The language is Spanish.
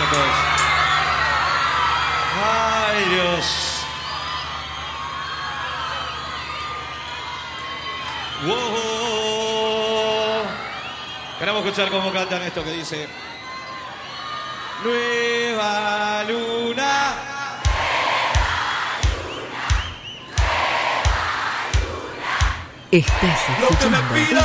Marcos. Ay, Dios. Wow. Queremos escuchar cómo cantan esto que dice: Nueva luna. Estás escuchando